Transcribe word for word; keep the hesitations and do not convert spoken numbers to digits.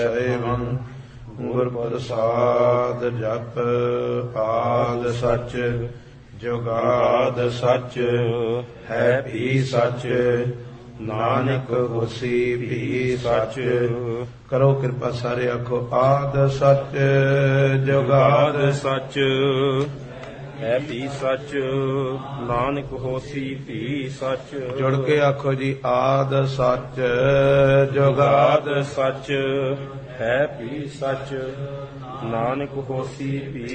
ਸੇਵੰ ਗੁਰ ਪ੍ਰਸਾਦ ਜਪ ਆਦ ਸਚ ਜੁਗਾਦ ਸਚ ਹੈ ਵੀ ਸਚ ਨਾਨਕ ਹੋਸੀ ਵੀ ਸਚ। ਕਰੋ ਕਿਰਪਾ ਸਾਰੇ ਆਖੋ ਆਦ ਸਚ ਜੁਗਾਦ ਸਚ ਹੈ ਵੀ ਸਚ ਨਾਨਕ ਹੋਸੀ ਵੀ ਸਚ। ਜੁੜ ਕੇ ਆਖੋ ਜੀ ਆਦ ਸਚ ਜੁਗਾਦ ਸਚ ਹੈ ਵੀ ਸਚ ਨਾਨਕ ਹੋਸੀ ਵੀ